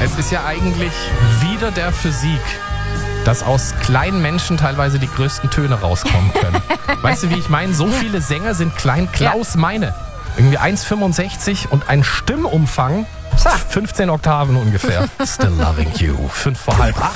Es ist ja eigentlich wieder der Physik, dass aus kleinen Menschen teilweise die größten Töne rauskommen können. Weißt du, wie ich meine? So viele Sänger sind klein. Klaus Meine. Irgendwie 1,65 und ein Stimmumfang 15 Oktaven ungefähr. Still loving you. 5 vor halb 8.